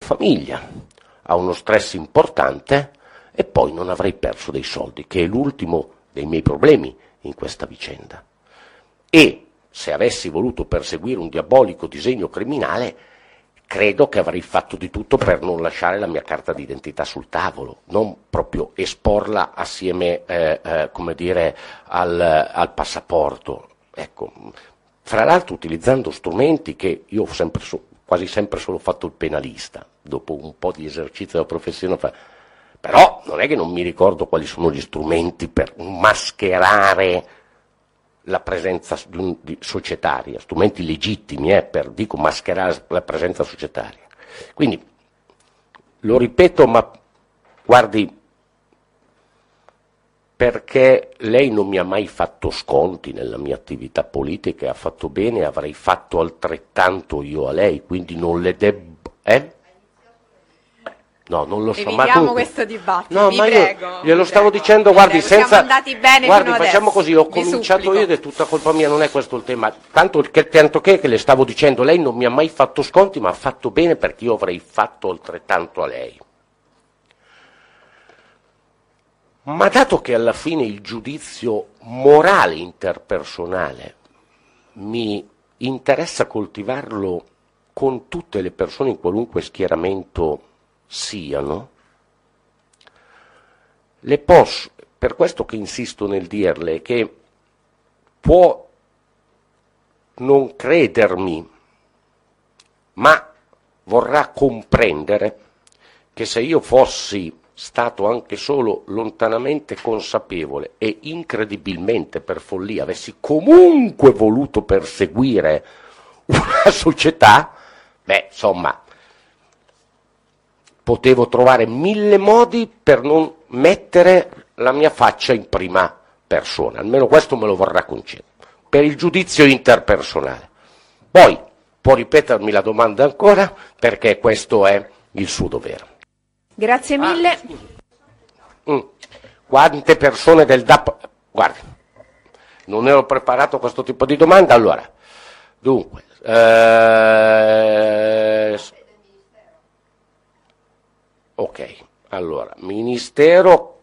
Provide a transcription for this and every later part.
famiglia, ha uno stress importante e poi non avrei perso dei soldi, che è l'ultimo dei miei problemi in questa vicenda. E se avessi voluto perseguire un diabolico disegno criminale, credo che avrei fatto di tutto per non lasciare la mia carta d'identità sul tavolo, non proprio esporla assieme al passaporto. Ecco. Fra l'altro utilizzando strumenti che io ho quasi sempre solo fatto il penalista, dopo un po' di esercizio della professione, però non è che non mi ricordo quali sono gli strumenti per mascherare la presenza societaria, strumenti legittimi per, mascherare la presenza societaria. Quindi, lo ripeto, ma guardi, perché lei non mi ha mai fatto sconti nella mia attività politica e ha fatto bene, avrei fatto altrettanto io a lei, quindi non le debbo... No, non lo so, evitiamo questo dibattito, no, vi ma prego. Io glielo stavo dicendo, guardi, siamo andati bene guardi, fino facciamo adesso. così, ho cominciato io ed è tutta colpa mia, non è questo il tema. Tanto che le stavo dicendo, lei non mi ha mai fatto sconti, ma ha fatto bene perché io avrei fatto altrettanto a lei. Ma dato che alla fine il giudizio morale interpersonale mi interessa coltivarlo con tutte le persone in qualunque schieramento siano, le posso, per questo che insisto nel dirle che può non credermi, ma vorrà comprendere che se io fossi stato anche solo lontanamente consapevole e incredibilmente per follia avessi comunque voluto perseguire una società, insomma, potevo trovare 1000 modi per non mettere la mia faccia in prima persona, almeno questo me lo vorrà concedere, per il giudizio interpersonale. Poi può ripetermi la domanda ancora, perché questo è il suo dovere. Grazie mille. Quante persone del DAP... Guardi, non ero preparato a questo tipo di domanda, allora, dunque... Ok, allora, Ministero,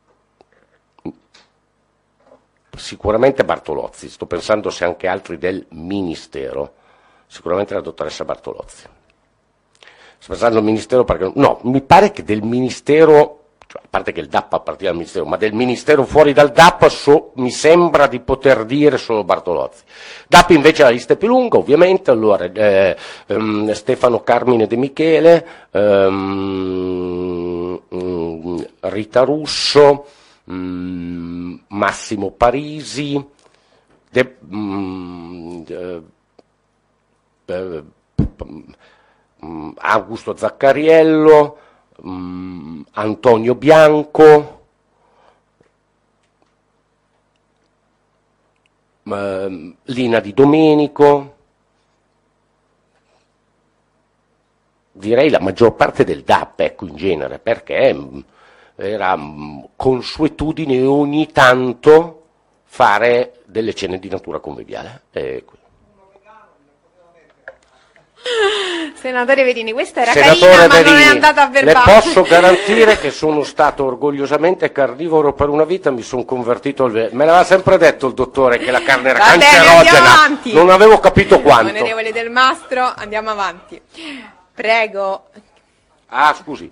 sicuramente Bartolozzi, sto pensando se anche altri del Ministero, sicuramente la dottoressa Bartolozzi. Sto pensando al Ministero perché, no, mi pare che del Ministero, cioè, a parte che il DAP appartiene al Ministero, ma del Ministero fuori dal DAP mi sembra di poter dire solo Bartolozzi. DAP invece la lista è più lunga, ovviamente, allora Stefano Carmine De Michele, Rita Russo, Massimo Parisi, Augusto Zaccariello, Antonio Bianco, Lina Di Domenico, direi la maggior parte del DAP, ecco, in genere, perché era consuetudine ogni tanto fare delle cene di natura conviviale. Senatore Verini, questa era Senatore carina, ma Verini, non è andata a verbale. le posso garantire che sono stato orgogliosamente carnivoro per una vita, mi sono convertito me l'aveva sempre detto il dottore che la carne era cancerogena, non avevo capito quanto. Onorevole Del Mastro, andiamo avanti. Prego. Scusi.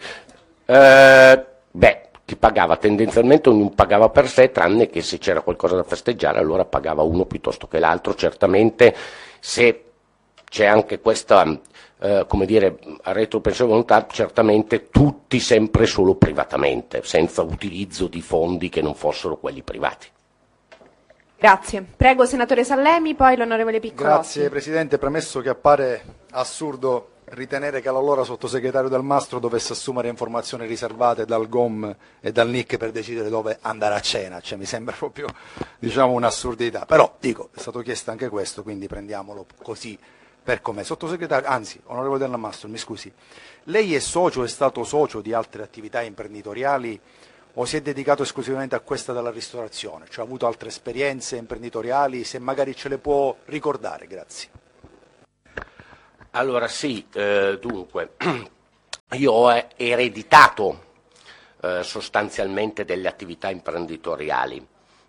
Chi pagava tendenzialmente ognuno pagava per sé, tranne che se c'era qualcosa da festeggiare allora pagava uno piuttosto che l'altro. Certamente se c'è anche questa, retropensione volontà, certamente tutti sempre solo privatamente, senza utilizzo di fondi che non fossero quelli privati. Grazie. Prego, senatore Sallemi, poi l'onorevole Piccolotti. Grazie, Presidente. Premesso che appare assurdo ritenere che l'allora sottosegretario Del Mastro dovesse assumere informazioni riservate dal GOM e dal NIC per decidere dove andare a cena, cioè mi sembra proprio, un'assurdità. Però, dico, è stato chiesto anche questo, quindi prendiamolo così per com'è. Sottosegretario, anzi, onorevole Del Mastro, mi scusi, lei è stato socio di altre attività imprenditoriali o si è dedicato esclusivamente a questa della ristorazione? Cioè ha avuto altre esperienze imprenditoriali, se magari ce le può ricordare, grazie. Allora sì, dunque, io ho ereditato sostanzialmente delle attività imprenditoriali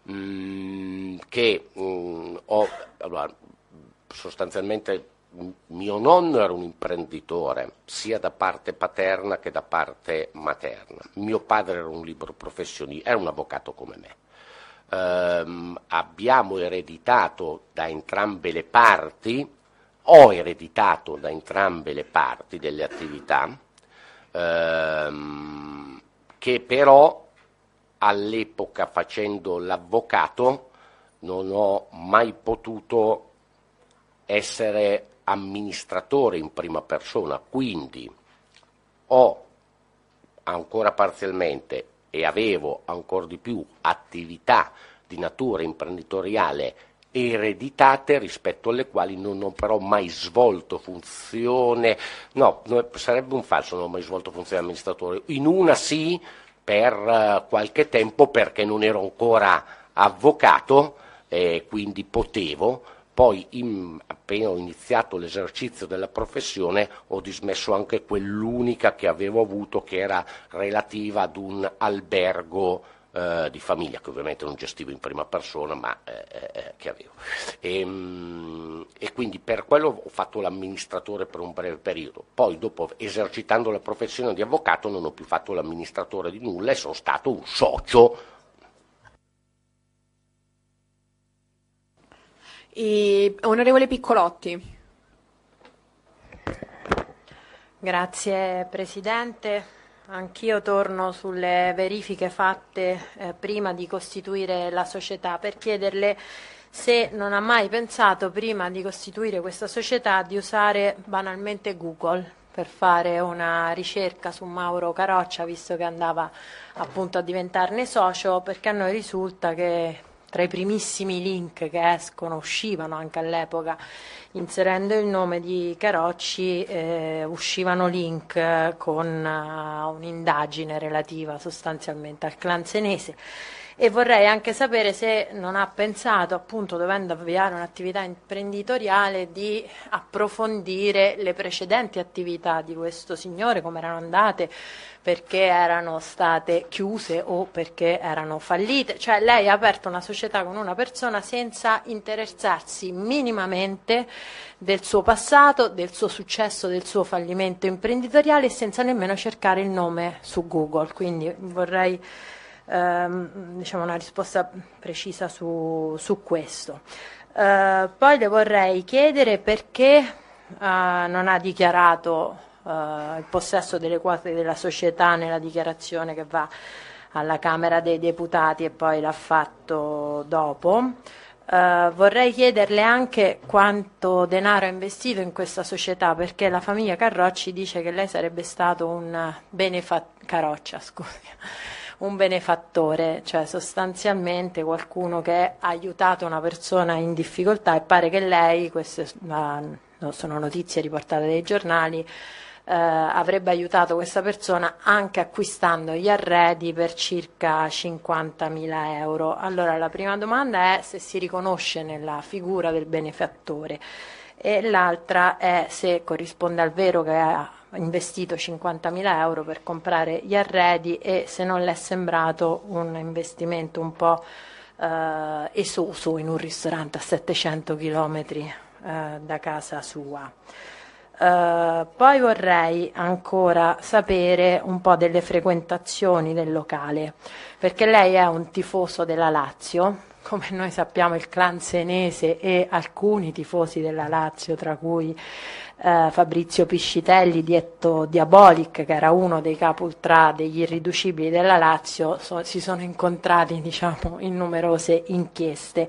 che allora, sostanzialmente mio nonno era un imprenditore sia da parte paterna che da parte materna, mio padre era un libero professionista, era un avvocato come me. Abbiamo ereditato da entrambe le parti, ho ereditato da entrambe le parti delle attività che però all'epoca, facendo l'avvocato, non ho mai potuto essere amministratore in prima persona, quindi ho ancora parzialmente e avevo ancora di più attività di natura imprenditoriale ereditate rispetto alle quali non ho però mai svolto funzione, no, sarebbe un falso, non ho mai svolto funzione di amministratore, in una sì per qualche tempo perché non ero ancora avvocato, quindi potevo. Poi appena ho iniziato l'esercizio della professione ho dismesso anche quell'unica che avevo avuto, che era relativa ad un albergo di famiglia, che ovviamente non gestivo in prima persona, ma che avevo. E quindi per quello ho fatto l'amministratore per un breve periodo. Poi dopo, esercitando la professione di avvocato, non ho più fatto l'amministratore di nulla e sono stato un socio. Onorevole Piccolotti. Grazie Presidente. Anch'io torno sulle verifiche fatte prima di costituire la società per chiederle se non ha mai pensato prima di costituire questa società di usare banalmente Google per fare una ricerca su Mauro Caroccia, visto che andava appunto a diventarne socio, perché a noi risulta che tra i primissimi link che uscivano anche all'epoca, inserendo il nome di Carocci, uscivano link con un'indagine relativa sostanzialmente al clan senese. E vorrei anche sapere se non ha pensato, appunto, dovendo avviare un'attività imprenditoriale, di approfondire le precedenti attività di questo signore, come erano andate, perché erano state chiuse o perché erano fallite. Cioè lei ha aperto una società con una persona senza interessarsi minimamente del suo passato, del suo successo, del suo fallimento imprenditoriale, e senza nemmeno cercare il nome su Google. Quindi vorrei una risposta precisa su questo. Poi le vorrei chiedere perché non ha dichiarato il possesso delle quote della società nella dichiarazione che va alla Camera dei Deputati e poi l'ha fatto dopo. Vorrei chiederle anche quanto denaro ha investito in questa società, perché la famiglia Carrocci dice che lei sarebbe stato un benefattore, cioè sostanzialmente qualcuno che ha aiutato una persona in difficoltà, e pare che lei, queste sono notizie riportate dai giornali, avrebbe aiutato questa persona anche acquistando gli arredi per circa 50.000 euro. Allora la prima domanda è se si riconosce nella figura del benefattore, e l'altra è se corrisponde al vero che ha investito 50.000 euro per comprare gli arredi, e se non le è sembrato un investimento un po' esoso in un ristorante a 700 chilometri da casa sua. Poi vorrei ancora sapere un po' delle frequentazioni del locale, perché lei è un tifoso della Lazio. Come noi sappiamo, il clan senese e alcuni tifosi della Lazio, tra cui Fabrizio Piscitelli, detto Diabolic, che era uno dei capo ultra degli irriducibili della Lazio, si sono incontrati, in numerose inchieste.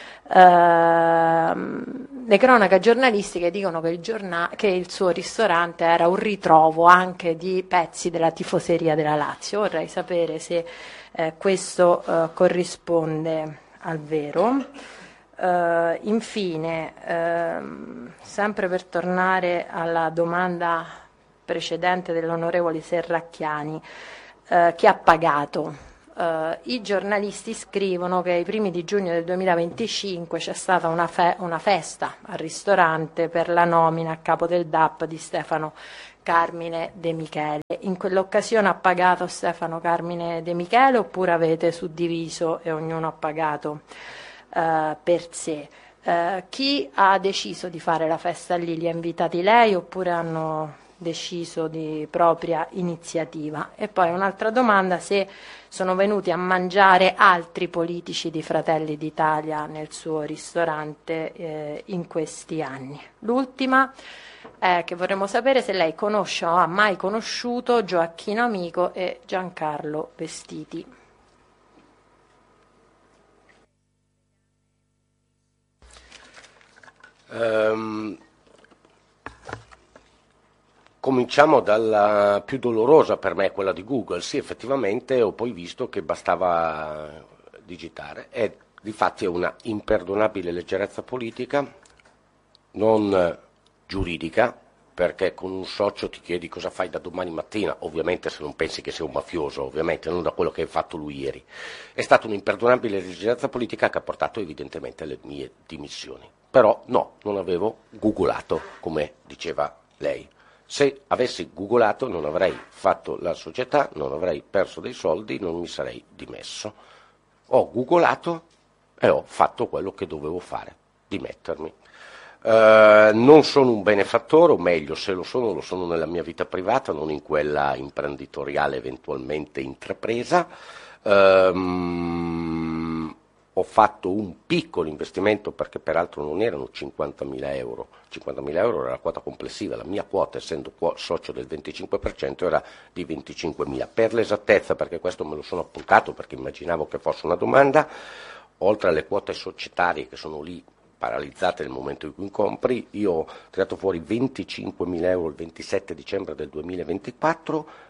Le cronache giornalistiche dicono che il suo ristorante era un ritrovo anche di pezzi della tifoseria della Lazio. Vorrei sapere se questo corrisponde al vero. Infine, sempre per tornare alla domanda precedente dell'onorevole Serracchiani, chi ha pagato? I giornalisti scrivono che ai primi di giugno del 2025 c'è stata una festa al ristorante per la nomina a capo del DAP di Stefano Carmine De Michele. In quell'occasione ha pagato Stefano Carmine De Michele oppure avete suddiviso e ognuno ha pagato per sé? Chi ha deciso di fare la festa lì? Li ha invitati lei oppure hanno deciso di propria iniziativa? E poi un'altra domanda, se sono venuti a mangiare altri politici di Fratelli d'Italia nel suo ristorante in questi anni. L'ultima è che vorremmo sapere se lei conosce o ha mai conosciuto Gioacchino Amico e Giancarlo Vestiti. Cominciamo dalla più dolorosa per me, quella di Google. Sì, effettivamente ho poi visto che bastava digitare. Difatti è una imperdonabile leggerezza politica, non giuridica, perché con un socio ti chiedi cosa fai da domani mattina, ovviamente se non pensi che sia un mafioso, ovviamente non da quello che hai fatto lui ieri. È stata un'imperdonabile leggerezza politica che ha portato evidentemente alle mie dimissioni. Però no, non avevo googolato, come diceva lei. Se avessi googolato non avrei fatto la società, non avrei perso dei soldi, non mi sarei dimesso. Ho googolato e ho fatto quello che dovevo fare, dimettermi. Non sono un benefattore, o meglio, se lo sono nella mia vita privata, non in quella imprenditoriale eventualmente intrapresa. Ho fatto un piccolo investimento, perché peraltro non erano 50.000 euro, 50.000 euro era la quota complessiva, la mia quota, essendo socio del 25%, era di 25.000. Per l'esattezza, perché questo me lo sono appuntato perché immaginavo che fosse una domanda, oltre alle quote societarie che sono lì paralizzate nel momento in cui compri, io ho tirato fuori 25.000 euro il 27 dicembre del 2024,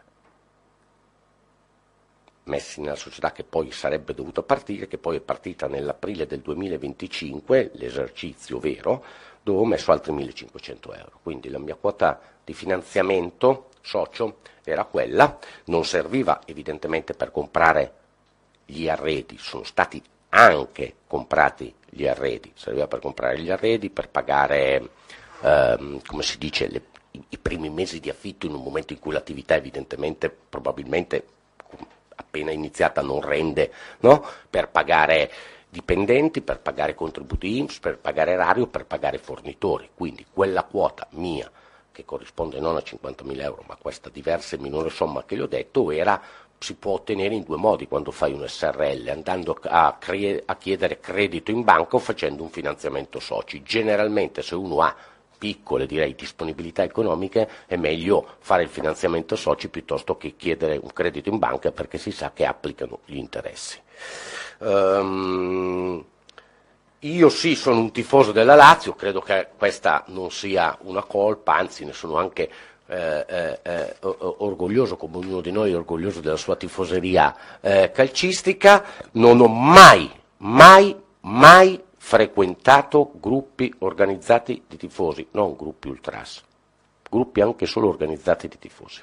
messi nella società che poi sarebbe dovuta partire, che poi è partita nell'aprile del 2025, l'esercizio vero, dove ho messo altri 1.500 euro. Quindi la mia quota di finanziamento socio era quella, non serviva evidentemente per comprare gli arredi, sono stati anche comprati gli arredi, serviva per comprare gli arredi, per pagare, come si dice, i primi mesi di affitto in un momento in cui l'attività evidentemente, probabilmente, appena iniziata non rende, no? Per pagare dipendenti, per pagare contributi INPS, per pagare erario, per pagare fornitori. Quindi quella quota mia, che corrisponde non a 50.000 euro, ma a questa diversa e minore somma che gli ho detto, si può ottenere in due modi quando fai un SRL, andando a chiedere credito in banca o facendo un finanziamento soci. Generalmente se uno ha piccole, direi, disponibilità economiche, è meglio fare il finanziamento soci piuttosto che chiedere un credito in banca, perché si sa che applicano gli interessi. Io sì, sono un tifoso della Lazio, credo che questa non sia una colpa, anzi ne sono anche orgoglioso, come ognuno di noi è orgoglioso della sua tifoseria calcistica. Non ho mai frequentato gruppi organizzati di tifosi, non gruppi ultras, gruppi anche solo organizzati di tifosi.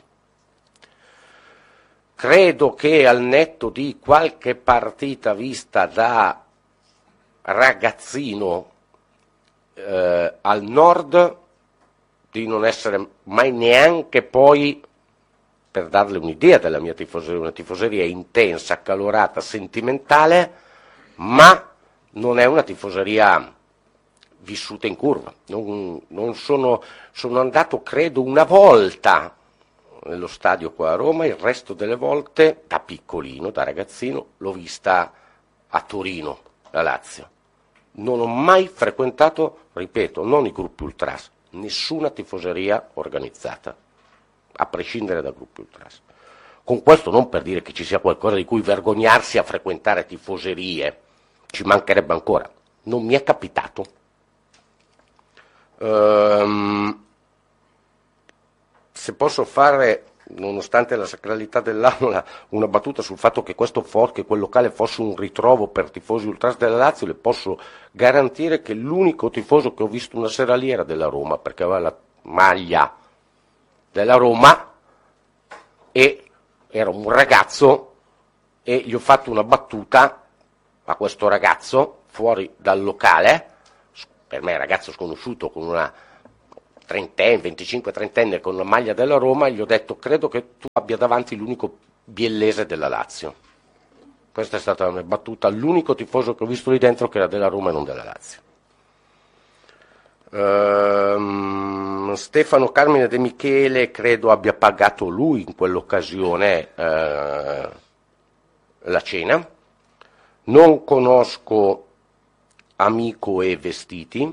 Credo che al netto di qualche partita vista da ragazzino al nord, di non essere mai neanche poi, per darle un'idea della mia tifoseria, una tifoseria intensa, accalorata, sentimentale, ma non è una tifoseria vissuta in curva. Non sono andato, credo, una volta nello stadio qua a Roma, il resto delle volte, da piccolino, da ragazzino, l'ho vista a Torino, la Lazio. Non ho mai frequentato, ripeto, non i gruppi ultras, nessuna tifoseria organizzata, a prescindere da gruppi ultras. Con questo non per dire che ci sia qualcosa di cui vergognarsi a frequentare tifoserie, ci mancherebbe ancora, non mi è capitato. Se posso fare, nonostante la sacralità dell'aula, una battuta sul fatto che che quel locale fosse un ritrovo per tifosi ultras della Lazio, le posso garantire che l'unico tifoso che ho visto una sera lì era della Roma, perché aveva la maglia della Roma e era un ragazzo, e gli ho fatto una battuta a questo ragazzo fuori dal locale, per me ragazzo sconosciuto con una trentenne, 25-30enne con la maglia della Roma, e gli ho detto: credo che tu abbia davanti l'unico biellese della Lazio. Questa è stata una battuta, l'unico tifoso che ho visto lì dentro che era della Roma e non della Lazio. Stefano Carmine De Michele credo abbia pagato lui in quell'occasione la cena. Non conosco Amico e Vestiti,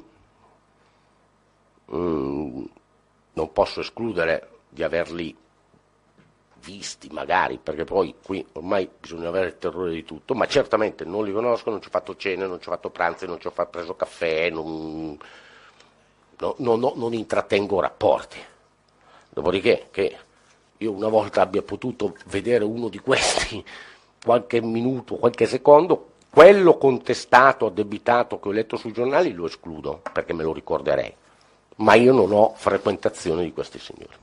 non posso escludere di averli visti magari, perché poi qui ormai bisogna avere il terrore di tutto, ma certamente non li conosco, non ci ho fatto cene, non ci ho fatto pranzi, non ci ho preso caffè, non intrattengo rapporti. Dopodiché che io una volta abbia potuto vedere uno di questi qualche minuto, qualche secondo, quello contestato, addebitato che ho letto sui giornali lo escludo, perché me lo ricorderei, ma io non ho frequentazione di questi signori.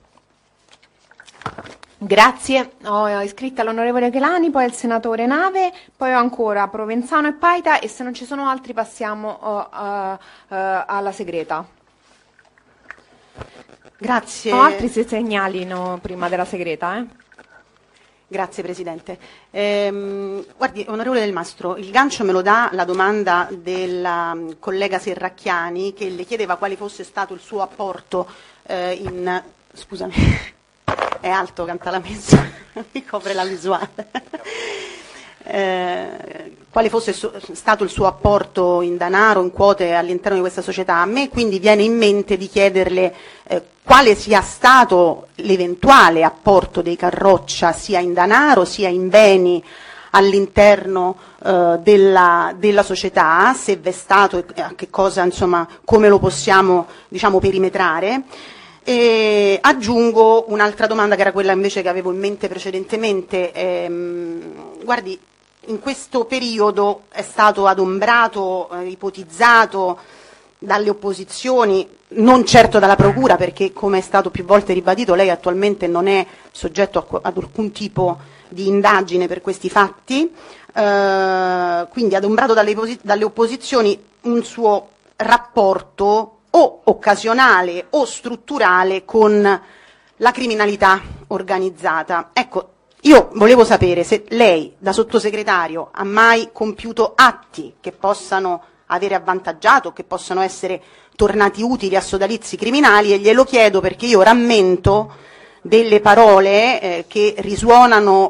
Grazie, ho iscritta l'onorevole Chelani, poi il senatore Nave, poi ho ancora Provenzano e Paita, e se non ci sono altri passiamo alla segreta. Grazie. Ho altri se segnalino prima della segreta. Grazie Presidente. Guardi, onorevole Del Mastro, il gancio me lo dà la domanda della collega Serracchiani, che le chiedeva quale fosse stato il suo apporto Scusami, è alto, canta la messa, mi copre la visuale. Quale fosse stato il suo apporto in denaro, in quote all'interno di questa società. A me quindi viene in mente di chiederle quale sia stato l'eventuale apporto dei Carroccia sia in denaro sia in beni all'interno della società, se v'è stato e a che cosa, insomma, come lo possiamo, diciamo, perimetrare. E aggiungo un'altra domanda che era quella invece che avevo in mente precedentemente. Guardi, in questo periodo è stato adombrato, ipotizzato dalle opposizioni, non certo dalla Procura, perché come è stato più volte ribadito lei attualmente non è soggetto ad alcun tipo di indagine per questi fatti, quindi adombrato dalle opposizioni un suo rapporto o occasionale o strutturale con la criminalità organizzata. Ecco, io volevo sapere se lei, da sottosegretario, ha mai compiuto atti che possano avere avvantaggiato, che possano essere tornati utili a sodalizi criminali, e glielo chiedo perché io rammento delle parole che risuonano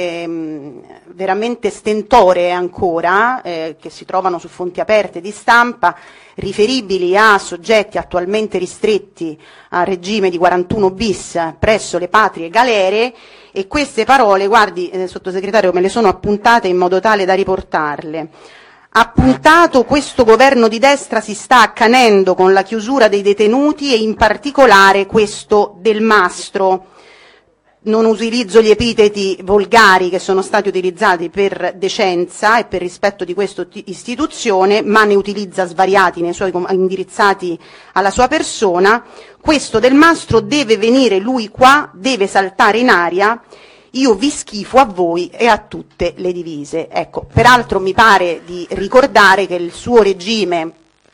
veramente stentoree ancora, che si trovano su fonti aperte di stampa, riferibili a soggetti attualmente ristretti al regime di 41 bis presso le patrie galere, e queste parole, guardi sottosegretario, me le sono appuntate in modo tale da riportarle. Appuntato, questo governo di destra si sta accanendo con la chiusura dei detenuti e in particolare questo Del Mastro. Non utilizzo gli epiteti volgari che sono stati utilizzati per decenza e per rispetto di questa istituzione, ma ne utilizza svariati nei suoi indirizzati alla sua persona. Questo Del Mastro deve venire lui qua, deve saltare in aria. Io vi schifo a voi e a tutte le divise. Ecco, peraltro mi pare di ricordare che il suo regime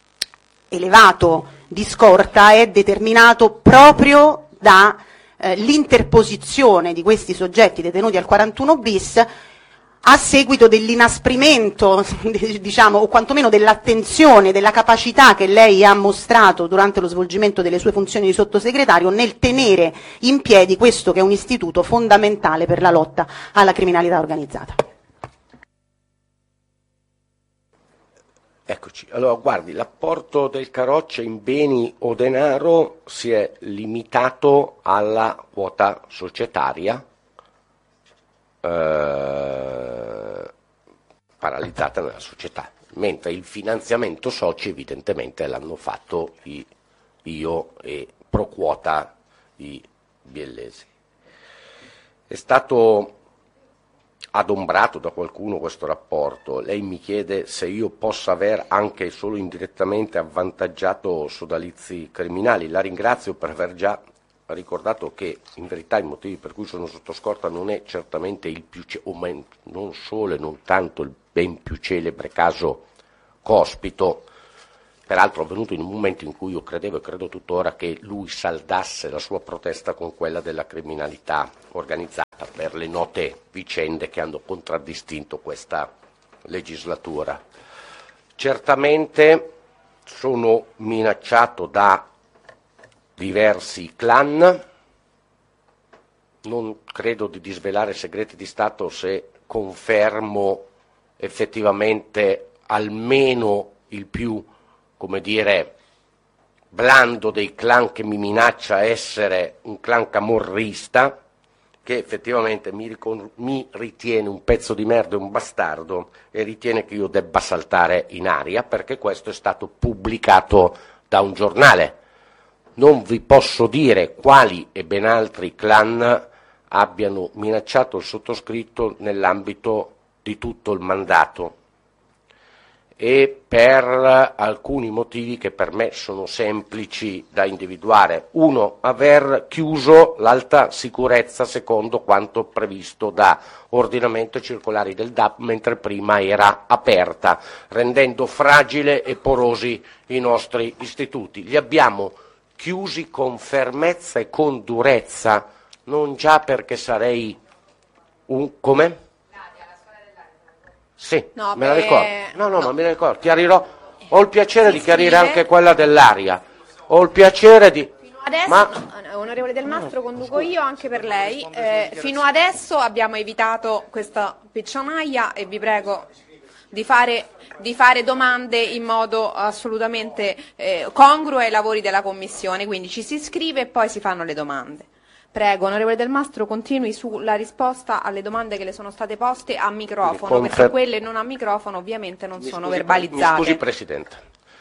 elevato di scorta è determinato proprio da l'interposizione di questi soggetti detenuti al 41 bis a seguito dell'inasprimento, diciamo, o quantomeno dell'attenzione, della capacità che lei ha mostrato durante lo svolgimento delle sue funzioni di sottosegretario nel tenere in piedi questo che è un istituto fondamentale per la lotta alla criminalità organizzata. Eccoci, allora guardi, l'apporto del Carroccia in beni o denaro si è limitato alla quota societaria paralizzata nella società, mentre il finanziamento soci evidentemente l'hanno fatto io e pro quota i biellesi. È stato adombrato da qualcuno questo rapporto. Lei mi chiede se io possa aver anche solo indirettamente avvantaggiato sodalizi criminali. La ringrazio per aver già ricordato che in verità i motivi per cui sono sotto scorta non è certamente il più non solo e non tanto il ben più celebre caso Cospito, peraltro avvenuto in un momento in cui io credevo e credo tuttora che lui saldasse la sua protesta con quella della criminalità organizzata per le note vicende che hanno contraddistinto questa legislatura. Certamente sono minacciato da diversi clan, non credo di disvelare segreti di Stato se confermo effettivamente almeno il più, come dire, blando dei clan che mi minaccia essere un clan camorrista, che effettivamente mi ritiene un pezzo di merda e un bastardo e ritiene che io debba saltare in aria, perché questo è stato pubblicato da un giornale. Non vi posso dire quali e ben altri clan abbiano minacciato il sottoscritto nell'ambito di tutto il mandato, e per alcuni motivi che per me sono semplici da individuare. Uno, aver chiuso l'alta sicurezza secondo quanto previsto da ordinamento e circolari del DAP, mentre prima era aperta, rendendo fragile e porosi i nostri istituti. Li abbiamo chiusi con fermezza e con durezza, non già perché sarei un... come? Sì, No, me la ricordo. No, no. ma me la ricordo. Chiarirò. Ho il piacere di chiarire scrive- anche quella dell'aria. Ho il piacere di... Adesso, Ma onorevole Del Mastro, conduco io anche per lei. Fino adesso abbiamo evitato questa piccionaia e vi prego di fare domande in modo assolutamente congruo ai lavori della Commissione, quindi ci si iscrive e poi si fanno le domande. Prego, onorevole Del Mastro, continui sulla risposta alle domande che le sono state poste a microfono, perché quelle non a microfono ovviamente non sono verbalizzate. Mi scusi, Presidente.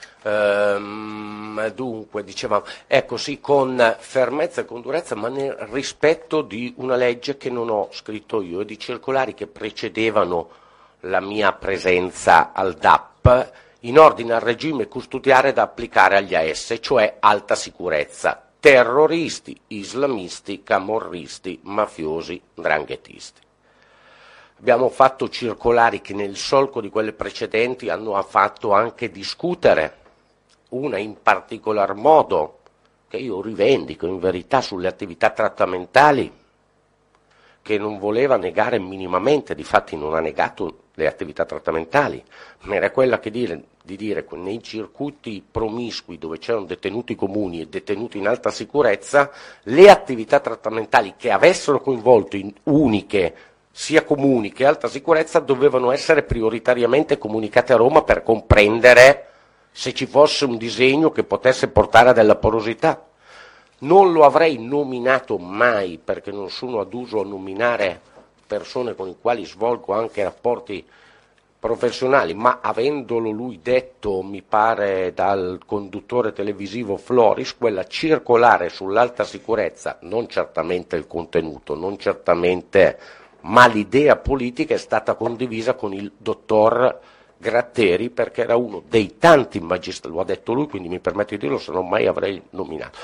Dunque, dicevamo, ecco sì, con fermezza e con durezza, ma nel rispetto di una legge che non ho scritto io e di circolari che precedevano la mia presenza al DAP in ordine al regime custodiale da applicare agli AS, cioè alta sicurezza, terroristi, islamisti, camorristi, mafiosi, 'ndranghetisti. Abbiamo fatto circolari che nel solco di quelle precedenti hanno fatto anche discutere, una in particolar modo, che io rivendico in verità, sulle attività trattamentali, che non voleva negare minimamente, difatti non ha negato le attività trattamentali, ma era quella di dire che nei circuiti promiscui dove c'erano detenuti comuni e detenuti in alta sicurezza, le attività trattamentali che avessero coinvolto in uniche sia comuni che alta sicurezza dovevano essere prioritariamente comunicate a Roma per comprendere se ci fosse un disegno che potesse portare a della porosità. Non lo avrei nominato mai, perché non sono aduso a nominare persone con le quali svolgo anche rapporti professionali, ma avendolo lui detto, mi pare, dal conduttore televisivo Floris, quella circolare sull'alta sicurezza, non certamente il contenuto, non certamente, ma l'idea politica è stata condivisa con il dottor Gratteri, perché era uno dei tanti magistrati, lo ha detto lui, quindi mi permetto di dirlo, se non mai avrei nominato,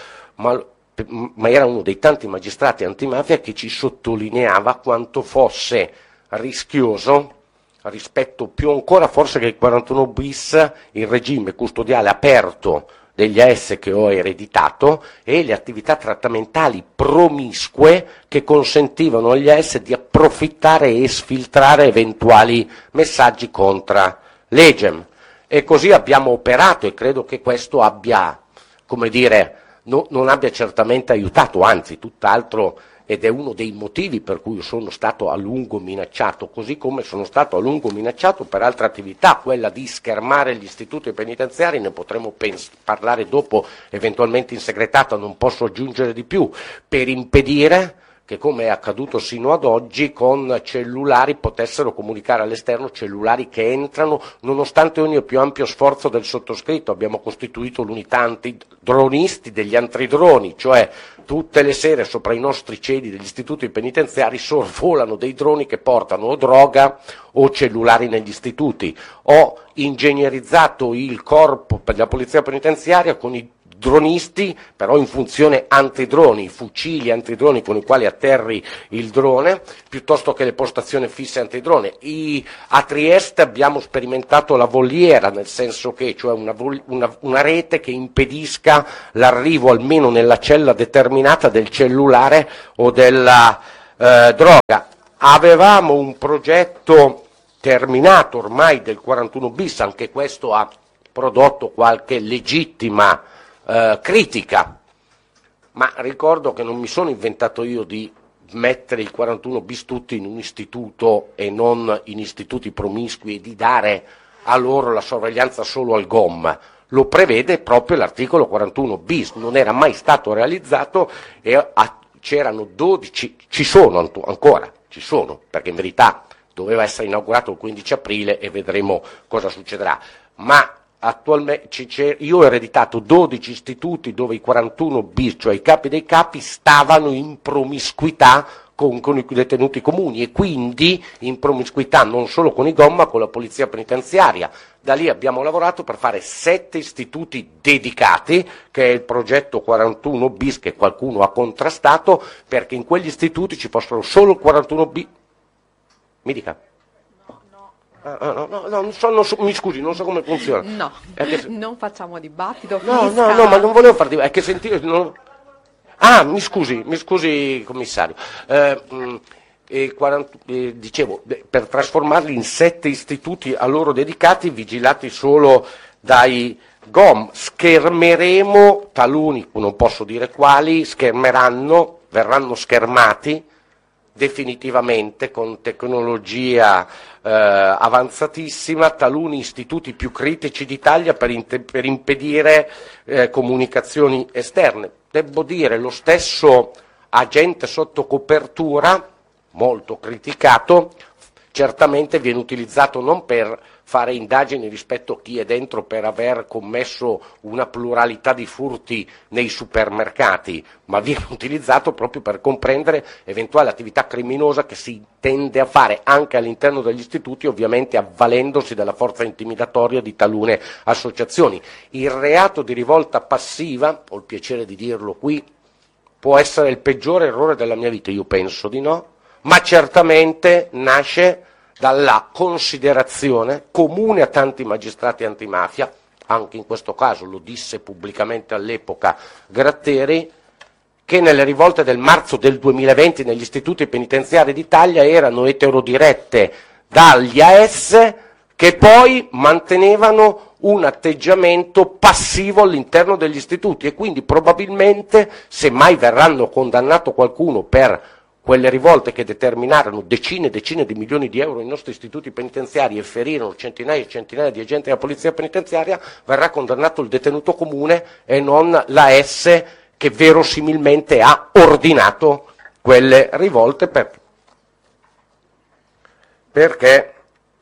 ma era uno dei tanti magistrati antimafia che ci sottolineava quanto fosse rischioso, rispetto più ancora forse che il 41 bis, il regime custodiale aperto degli AS che ho ereditato e le attività trattamentali promiscue che consentivano agli AS di approfittare e sfiltrare eventuali messaggi contra legem. E così abbiamo operato e credo che questo abbia, come dire, non abbia certamente aiutato, anzi tutt'altro, ed è uno dei motivi per cui sono stato a lungo minacciato, così come sono stato a lungo minacciato per altre attività, quella di schermare gli istituti penitenziari, ne potremo parlare dopo, eventualmente in segretato, non posso aggiungere di più, per impedire che, come è accaduto sino ad oggi, con cellulari potessero comunicare all'esterno, cellulari che entrano, nonostante ogni più ampio sforzo del sottoscritto. Abbiamo costituito l'unità antidronisti degli antidroni, cioè tutte le sere sopra i nostri cieli degli istituti penitenziari sorvolano dei droni che portano o droga o cellulari negli istituti. Ho ingegnerizzato il corpo per la polizia penitenziaria con i dronisti, però in funzione antidroni, fucili antidroni con i quali atterri il drone, piuttosto che le postazioni fisse antidrone. A Trieste abbiamo sperimentato la voliera, nel senso che, cioè una rete che impedisca l'arrivo almeno nella cella determinata del cellulare o della droga. Avevamo un progetto terminato ormai del 41 bis, anche questo ha prodotto qualche legittima critica, ma ricordo che non mi sono inventato io di mettere il 41 bis tutti in un istituto e non in istituti promiscui e di dare a loro la sorveglianza solo al GOM. Lo prevede proprio l'articolo 41 bis, non era mai stato realizzato e c'erano 12, ci sono ancora, perché in verità doveva essere inaugurato il 15 aprile e vedremo cosa succederà, ma attualmente io ho ereditato 12 istituti dove i 41 bis, cioè i capi dei capi, stavano in promiscuità con i detenuti comuni e quindi in promiscuità non solo con i GOM ma con la polizia penitenziaria. Da lì abbiamo lavorato per fare 7 istituti dedicati, che è il progetto 41 bis che qualcuno ha contrastato, perché in quegli istituti ci possono solo il 41 bis. Mi dica. Mi scusi, non so come funziona. No, non facciamo dibattito. No, ma non volevo far dibattito, è che sentire... mi scusi commissario. Dicevo, per trasformarli in 7 istituti a loro dedicati, vigilati solo dai GOM, schermeremo taluni, non posso dire quali, verranno schermati definitivamente con tecnologia avanzatissima taluni istituti più critici d'Italia per impedire comunicazioni esterne. Devo dire, lo stesso agente sotto copertura, molto criticato, certamente viene utilizzato non per fare indagini rispetto a chi è dentro per aver commesso una pluralità di furti nei supermercati, ma viene utilizzato proprio per comprendere eventuale attività criminosa che si tende a fare anche all'interno degli istituti, ovviamente avvalendosi della forza intimidatoria di talune associazioni. Il reato di rivolta passiva, ho il piacere di dirlo qui, può essere il peggiore errore della mia vita, io penso di no, ma certamente nasce dalla considerazione comune a tanti magistrati antimafia, anche in questo caso lo disse pubblicamente all'epoca Gratteri, che nelle rivolte del marzo del 2020 negli istituti penitenziari d'Italia erano eterodirette dagli AS che poi mantenevano un atteggiamento passivo all'interno degli istituti e quindi probabilmente, se mai verranno condannato qualcuno per quelle rivolte che determinarono decine e decine di milioni di euro nei nostri istituti penitenziari e ferirono centinaia e centinaia di agenti della polizia penitenziaria, verrà condannato il detenuto comune e non l'AS che verosimilmente ha ordinato quelle rivolte perché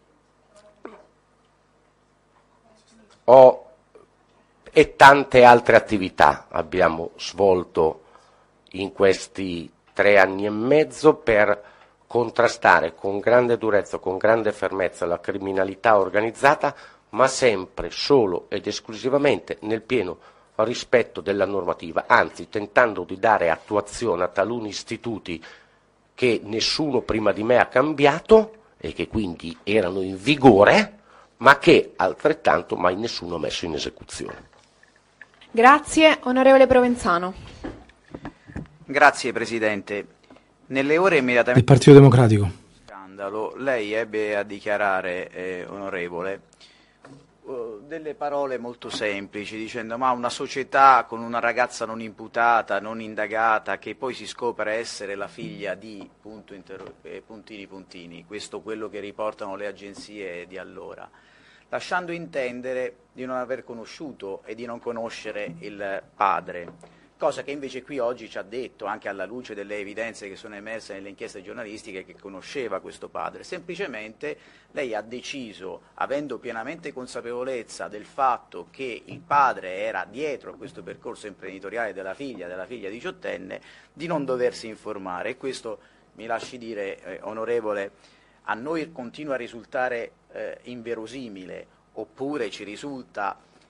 e tante altre attività abbiamo svolto in questi 3 anni e mezzo per contrastare con grande durezza, con grande fermezza la criminalità organizzata, ma sempre, solo ed esclusivamente nel pieno rispetto della normativa, anzi tentando di dare attuazione a taluni istituti che nessuno prima di me ha cambiato e che quindi erano in vigore, ma che altrettanto mai nessuno ha messo in esecuzione. Grazie, onorevole Provenzano. Grazie Presidente. Nelle ore immediatamente del Partito Democratico scandalo, lei ebbe a dichiarare, onorevole, delle parole molto semplici, dicendo ma una società con una ragazza non imputata, non indagata, che poi si scopre essere la figlia di puntini, questo quello che riportano le agenzie di allora, lasciando intendere di non aver conosciuto e di non conoscere il padre. Cosa che invece qui oggi ci ha detto, anche alla luce delle evidenze che sono emerse nelle inchieste giornalistiche, che conosceva questo padre. Semplicemente lei ha deciso, avendo pienamente consapevolezza del fatto che il padre era dietro a questo percorso imprenditoriale della figlia 18enne, di non doversi informare. E questo, mi lasci dire, onorevole, a noi continua a risultare inverosimile, oppure ci risulta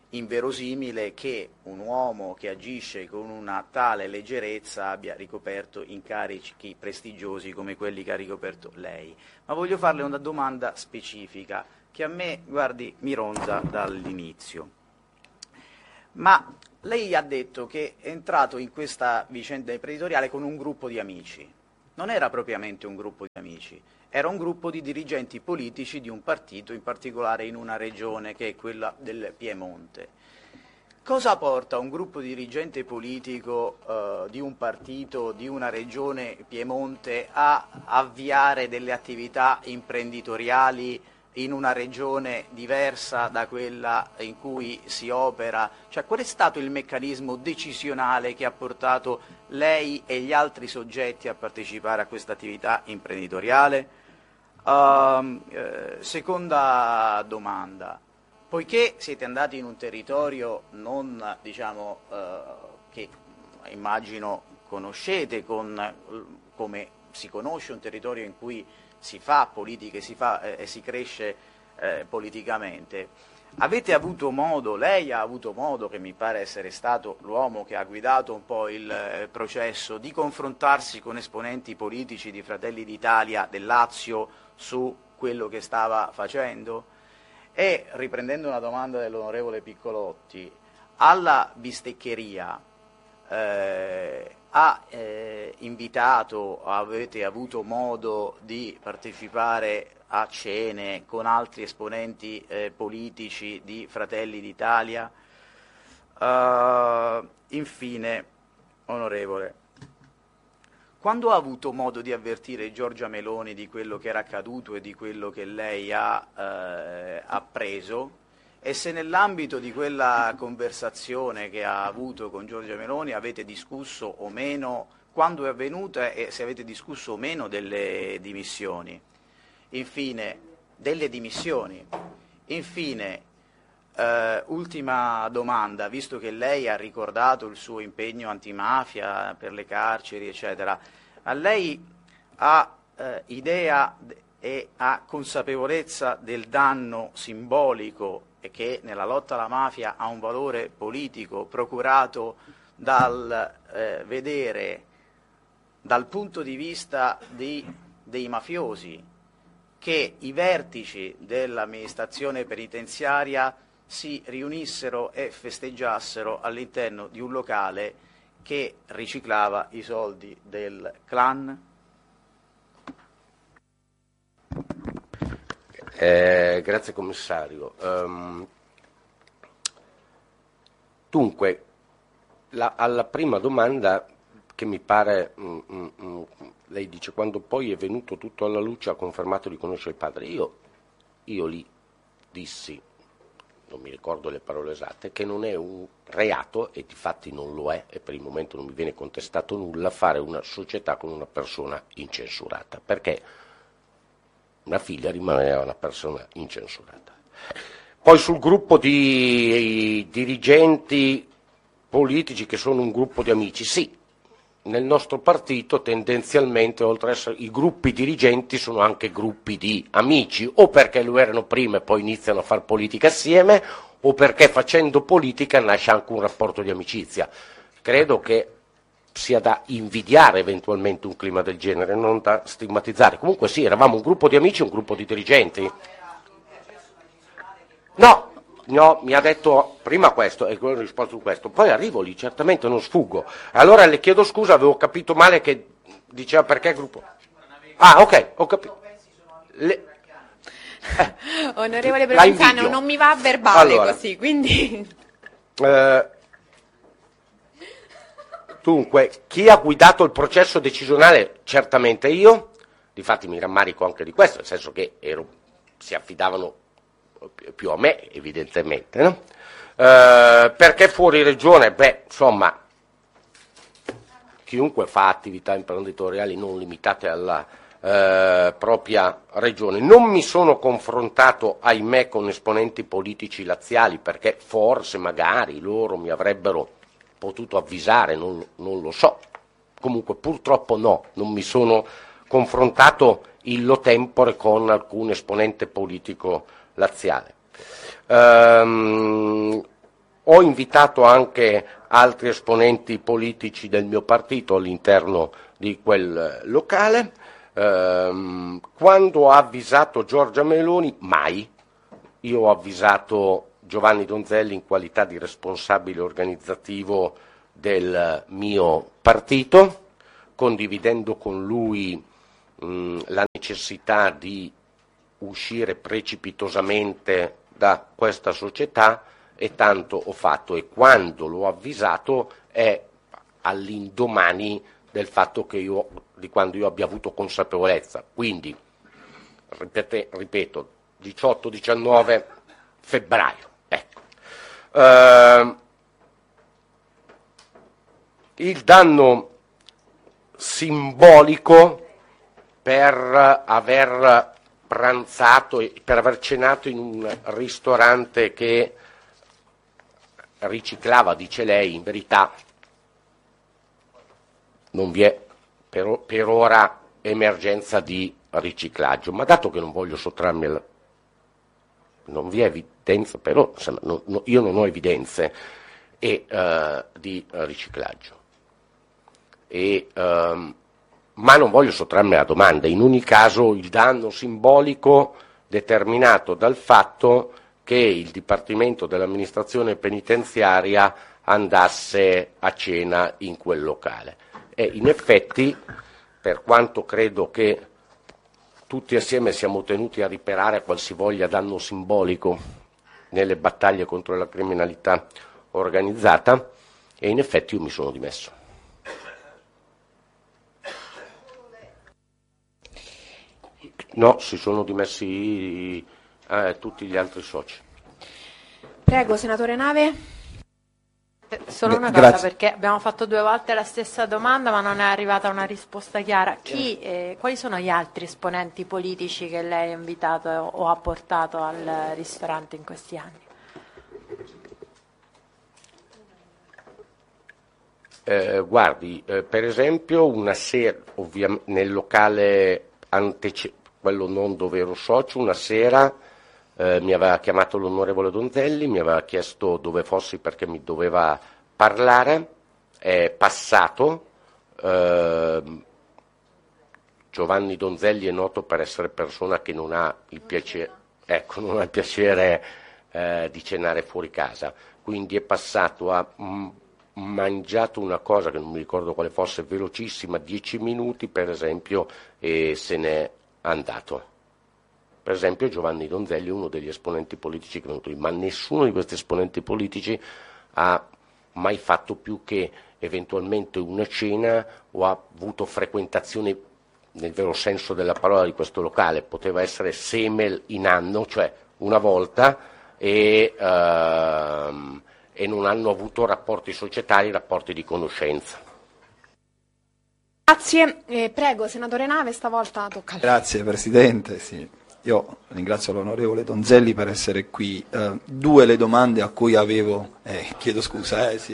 inverosimile che un uomo che agisce con una tale leggerezza abbia ricoperto incarichi prestigiosi come quelli che ha ricoperto lei. Ma voglio farle una domanda specifica che a me, guardi, mi ronza dall'inizio. Ma lei ha detto che è entrato in questa vicenda imprenditoriale con un gruppo di amici. Non era propriamente un gruppo di amici, era un gruppo di dirigenti politici di un partito, in particolare in una regione che è quella del Piemonte. Cosa porta un gruppo di dirigente politico di un partito, di una regione Piemonte, a avviare delle attività imprenditoriali in una regione diversa da quella in cui si opera? Cioè, qual è stato il meccanismo decisionale che ha portato lei e gli altri soggetti a partecipare a questa attività imprenditoriale? Seconda domanda. Poiché siete andati in un territorio non, diciamo, che immagino conoscete come si conosce un territorio in cui si fa politica e si cresce politicamente, avete avuto modo, lei ha avuto modo, che mi pare essere stato l'uomo che ha guidato un po' il processo, di confrontarsi con esponenti politici di Fratelli d'Italia del Lazio su quello che stava facendo? E, riprendendo una domanda dell'onorevole Piccolotti, alla bisteccheria ha invitato, avete avuto modo di partecipare a cene con altri esponenti politici di Fratelli d'Italia? Infine, onorevole, quando ha avuto modo di avvertire Giorgia Meloni di quello che era accaduto e di quello che lei ha appreso? E se nell'ambito di quella conversazione che ha avuto con Giorgia Meloni avete discusso o meno, quando è avvenuta, e se avete discusso o meno delle dimissioni? Infine, ultima domanda, visto che lei ha ricordato il suo impegno antimafia per le carceri, eccetera, a lei ha idea e ha consapevolezza del danno simbolico e che nella lotta alla mafia ha un valore politico procurato dal vedere dal punto di vista dei mafiosi che i vertici dell'amministrazione penitenziaria si riunissero e festeggiassero all'interno di un locale che riciclava i soldi del clan? Grazie commissario. Dunque, alla prima domanda, che mi pare, lei dice, quando poi è venuto tutto alla luce ha confermato di conoscere il padre. Io lì dissi, non mi ricordo le parole esatte, che non è un reato, e difatti non lo è, e per il momento non mi viene contestato nulla, fare una società con una persona incensurata, perché una figlia rimaneva una persona incensurata. Poi sul gruppo di dirigenti politici che sono un gruppo di amici, sì, nel nostro partito tendenzialmente, oltre ad essere i gruppi dirigenti, sono anche gruppi di amici, o perché lo erano prima e poi iniziano a fare politica assieme, o perché facendo politica nasce anche un rapporto di amicizia. Credo che sia da invidiare eventualmente un clima del genere, non da stigmatizzare. Comunque sì, eravamo un gruppo di amici, un gruppo di dirigenti. No, mi ha detto prima questo, e ho risposto su questo, poi arrivo lì, certamente non sfuggo. Allora le chiedo scusa, avevo capito male che diceva perché gruppo. Ah, ok, ho capito. Onorevole Provenzano, non mi va a verbale allora, così, quindi... Dunque, chi ha guidato il processo decisionale? Certamente io, difatti mi rammarico anche di questo, nel senso che si affidavano più a me, evidentemente, no? Perché fuori regione? Beh, insomma, chiunque fa attività imprenditoriali non limitate alla propria regione. Non mi sono confrontato, ahimè, con esponenti politici laziali, perché forse, magari, loro mi avrebbero potuto avvisare, non lo so. Comunque purtroppo no, non mi sono confrontato illo tempore con alcun esponente politico laziale. Ho invitato anche altri esponenti politici del mio partito all'interno di quel locale. Quando ho avvisato Giorgia Meloni, mai. Io ho avvisato Giovanni Donzelli in qualità di responsabile organizzativo del mio partito, condividendo con lui la necessità di uscire precipitosamente da questa società, e tanto ho fatto, e quando l'ho avvisato è all'indomani del fatto che di quando io abbia avuto consapevolezza, quindi ripeto 18-19 febbraio. Ecco. Il danno simbolico per aver pranzato e per aver cenato in un ristorante che riciclava, dice lei, in verità non vi è per ora emergenza di riciclaggio, ma dato che non voglio sottrarmi non vi è evidenza, però io non ho evidenze di riciclaggio, ma non voglio sottrarmi alla domanda. In ogni caso il danno simbolico determinato dal fatto che il Dipartimento dell'amministrazione penitenziaria andasse a cena in quel locale. E in effetti, per quanto credo che tutti assieme siamo tenuti a riparare qualsivoglia danno simbolico nelle battaglie contro la criminalità organizzata, e in effetti io mi sono dimesso. No, si sono dimessi tutti gli altri soci. Prego, senatore Nave. Solo una cosa, perché abbiamo fatto 2 volte la stessa domanda ma non è arrivata una risposta chiara. Quali sono gli altri esponenti politici che lei ha invitato o ha portato al ristorante in questi anni? Guardi, per esempio una sera, nel locale quello non dove ero socio, una sera mi aveva chiamato l'onorevole Donzelli, mi aveva chiesto dove fossi perché mi doveva parlare, è passato. Giovanni Donzelli è noto per essere persona che non ha il piacere, di cenare fuori casa, quindi è passato, ha mangiato una cosa che non mi ricordo quale fosse, velocissima, 10 minuti per esempio, e se n'è andato. Per esempio Giovanni Donzelli è uno degli esponenti politici che è venuto lì, ma nessuno di questi esponenti politici ha mai fatto più che eventualmente una cena o ha avuto frequentazione nel vero senso della parola di questo locale. Poteva essere semel in anno, cioè una volta, e non hanno avuto rapporti societari, rapporti di conoscenza. Grazie, prego senatore Nave, stavolta tocca a lei. Grazie Presidente, sì. Io ringrazio l'onorevole Donzelli per essere qui. 2 le domande a cui avevo, chiedo scusa, sì.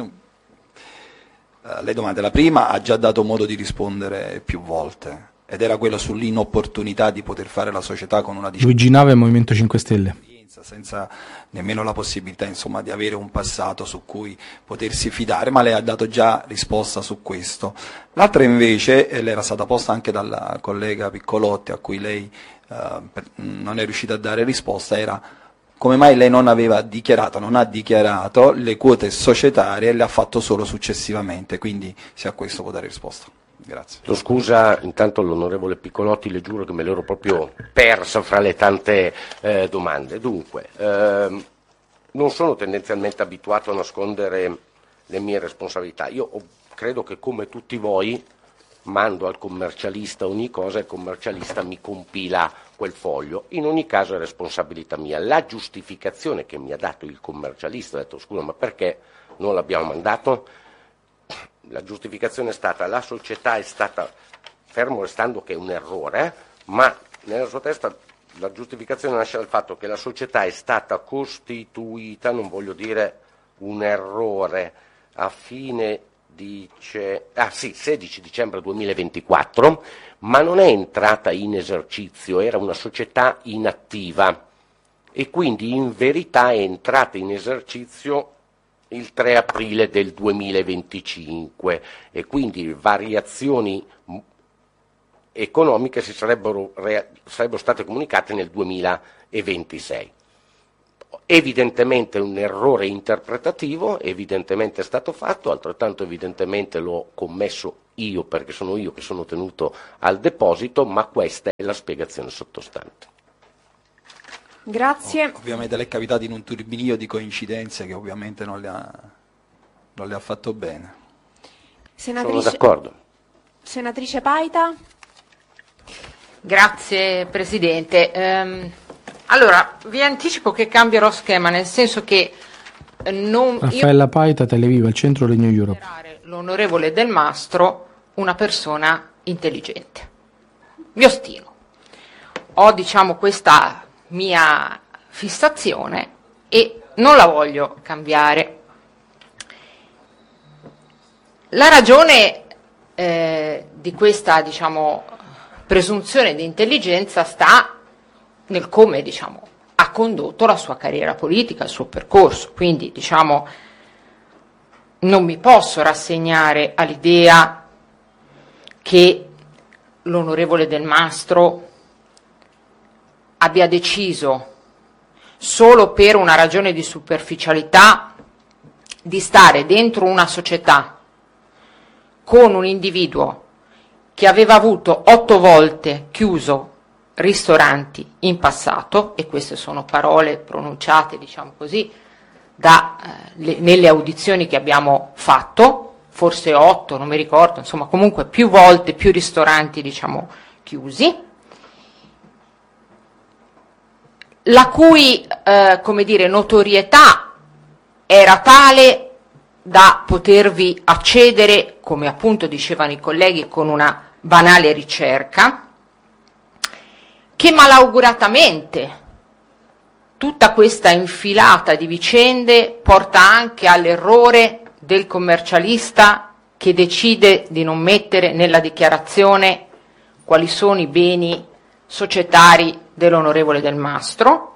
Le domande, la prima ha già dato modo di rispondere più volte, ed era quella sull'inopportunità di poter fare la società con una Luigi Nave, Movimento 5 Stelle. Senza nemmeno la possibilità, insomma, di avere un passato su cui potersi fidare, ma lei ha dato già risposta su questo. L'altra invece, le era stata posta anche dalla collega Piccolotti, a cui lei non è riuscita a dare risposta, era come mai lei non ha dichiarato le quote societarie e le ha fatto solo successivamente, quindi se a questo può dare risposta. Grazie. Scusa, intanto l'onorevole Piccolotti, le giuro che me l'ero proprio persa fra le tante domande. Dunque, non sono tendenzialmente abituato a nascondere le mie responsabilità. Io credo che, come tutti voi, mando al commercialista ogni cosa e il commercialista mi compila quel foglio. In ogni caso è responsabilità mia. La giustificazione che mi ha dato il commercialista, ho detto scusa, ma perché non l'abbiamo mandato? La giustificazione è stata: la società è stata, fermo restando che è un errore, ma nella sua testa la giustificazione nasce dal fatto che la società è stata costituita, non voglio dire un errore, a fine 16 dicembre 2024, ma non è entrata in esercizio, era una società inattiva e quindi in verità è entrata in esercizio il 3 aprile del 2025 e quindi variazioni economiche sarebbero state comunicate nel 2026. Evidentemente un errore interpretativo, evidentemente è stato fatto, altrettanto evidentemente l'ho commesso io perché sono io che sono tenuto al deposito, ma questa è la spiegazione sottostante. Grazie. Ovviamente le è capitato in un turbinio di coincidenze che ovviamente non le ha fatto bene. Sono d'accordo. Senatrice Paita. Grazie Presidente. Allora, vi anticipo che cambierò schema, nel senso che Raffaella Paita, Televiva, il centro Renew Europe. L'onorevole Del Mastro una persona intelligente. Mi ostino. Ho, diciamo, questa mia fissazione e non la voglio cambiare. La ragione di questa, diciamo, presunzione di intelligenza sta nel come, diciamo, ha condotto la sua carriera politica, il suo percorso. Quindi, diciamo, non mi posso rassegnare all'idea che l'onorevole Del Mastro abbia deciso solo per una ragione di superficialità di stare dentro una società con un individuo che aveva avuto 8 volte chiuso ristoranti in passato, e queste sono parole pronunciate, diciamo così, nelle audizioni che abbiamo fatto, forse 8, non mi ricordo, insomma comunque più volte, più ristoranti, diciamo, chiusi, la cui come dire, notorietà era tale da potervi accedere, come appunto dicevano i colleghi, con una banale ricerca, che malauguratamente tutta questa infilata di vicende porta anche all'errore del commercialista che decide di non mettere nella dichiarazione quali sono i beni societari dell'onorevole Del Mastro.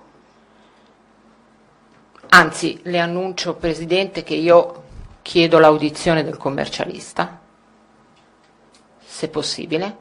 Anzi, le annuncio, Presidente, che io chiedo l'audizione del commercialista, se possibile,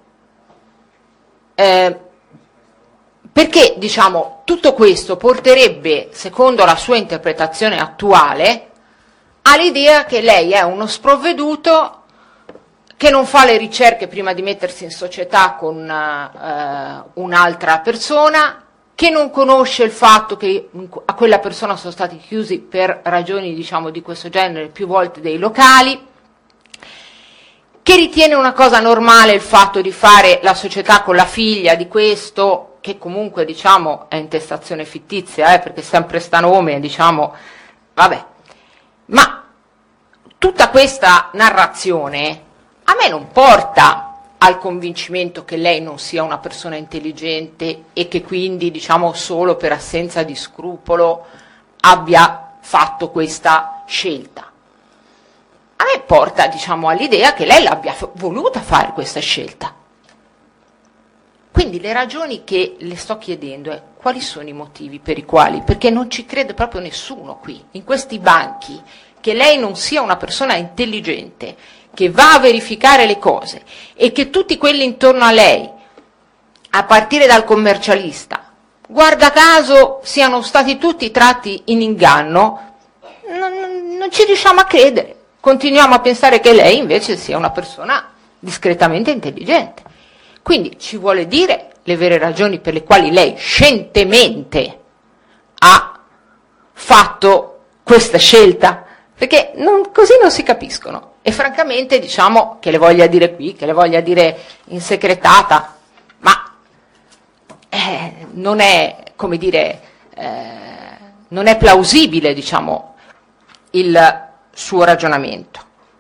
perché, diciamo, tutto questo porterebbe, secondo la sua interpretazione attuale, all'idea che lei è uno sprovveduto che non fa le ricerche prima di mettersi in società con un'altra persona, che non conosce il fatto che a quella persona sono stati chiusi per ragioni, diciamo, di questo genere più volte dei locali, che ritiene una cosa normale il fatto di fare la società con la figlia di questo, che comunque, diciamo, è intestazione fittizia, perché sempre sta nome, diciamo, vabbè. Ma tutta questa narrazione a me non porta al convincimento che lei non sia una persona intelligente e che quindi, diciamo, solo per assenza di scrupolo abbia fatto questa scelta. A me porta, diciamo, all'idea che lei l'abbia voluta fare questa scelta. Quindi le ragioni che le sto chiedendo è quali sono i motivi per i quali, perché non ci crede proprio nessuno qui, in questi banchi, che lei non sia una persona intelligente, che va a verificare le cose e che tutti quelli intorno a lei, a partire dal commercialista, guarda caso siano stati tutti tratti in inganno, non ci riusciamo a credere. Continuiamo a pensare che lei invece sia una persona discretamente intelligente. Quindi ci vuole dire le vere ragioni per le quali lei scientemente ha fatto questa scelta, perché così non si capiscono. E francamente, diciamo, che le voglia dire qui, che le voglia dire in segretata, ma non è, come dire, non è plausibile, diciamo, il suo ragionamento.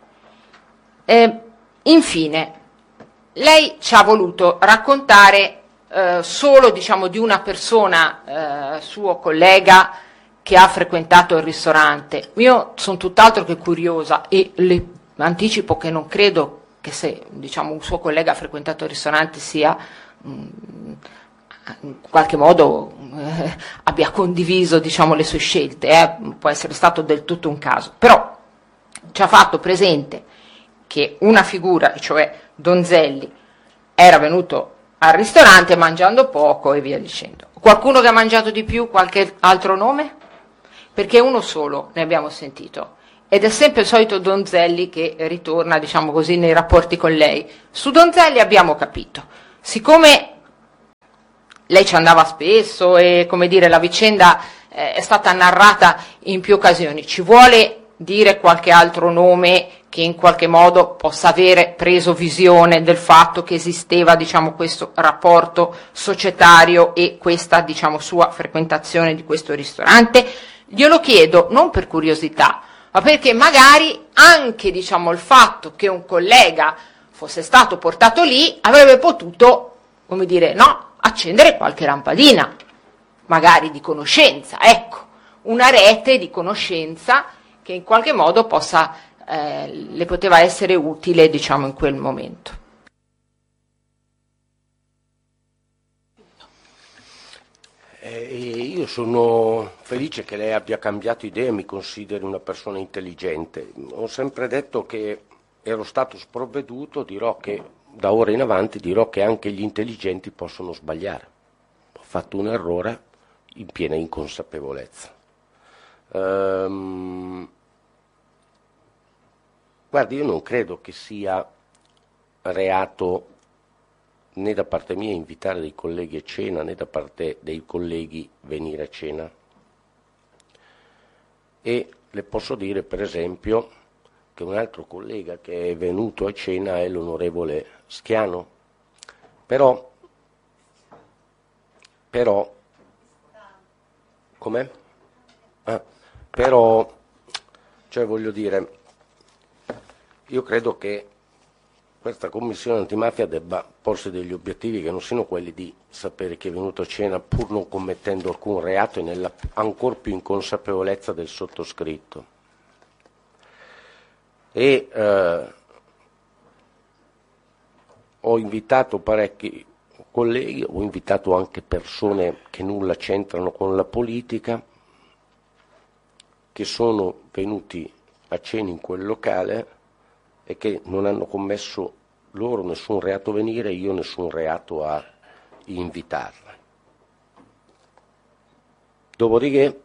Infine, lei ci ha voluto raccontare solo, diciamo, di una persona, suo collega, che ha frequentato il ristorante. Io sono tutt'altro che curiosa e le anticipo che non credo che se, diciamo, un suo collega ha frequentato il ristorante sia in qualche modo abbia condiviso, diciamo, le sue scelte, può essere stato del tutto un caso, però ci ha fatto presente che una figura, cioè Donzelli, era venuto al ristorante mangiando poco e via dicendo. Qualcuno che ha mangiato di più, qualche altro nome? Perché uno solo ne abbiamo sentito, ed è sempre il solito Donzelli che ritorna, diciamo così, nei rapporti con lei. Su Donzelli abbiamo capito, siccome lei ci andava spesso e, come dire, la vicenda è stata narrata in più occasioni, ci vuole dire qualche altro nome che in qualche modo possa avere preso visione del fatto che esisteva, diciamo, questo rapporto societario e questa, diciamo, sua frequentazione di questo ristorante? Glielo chiedo non per curiosità, ma perché magari anche, diciamo, il fatto che un collega fosse stato portato lì avrebbe potuto, come dire, no, accendere qualche lampadina, magari di conoscenza, ecco, una rete di conoscenza che in qualche modo le poteva essere utile, diciamo, in quel momento. Io sono felice che lei abbia cambiato idea e mi consideri una persona intelligente. Ho sempre detto che ero stato sprovveduto, dirò che da ora in avanti dirò che anche gli intelligenti possono sbagliare. Ho fatto un errore in piena inconsapevolezza. Guardi, io non credo che sia reato né da parte mia invitare dei colleghi a cena, né da parte dei colleghi venire a cena. E le posso dire, per esempio, che un altro collega che è venuto a cena è l'onorevole Schiano, però, com'è? Però, cioè voglio dire, io credo che questa commissione antimafia debba porsi degli obiettivi che non siano quelli di sapere chi è venuto a cena pur non commettendo alcun reato e nella ancor più inconsapevolezza del sottoscritto. E ho invitato parecchi colleghi, ho invitato anche persone che nulla c'entrano con la politica, che sono venuti a cena in quel locale e che non hanno commesso loro nessun reato a venire, io nessun reato a invitarli. Dopodiché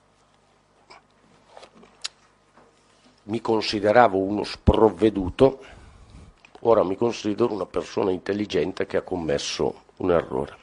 mi consideravo uno sprovveduto, ora mi considero una persona intelligente che ha commesso un errore.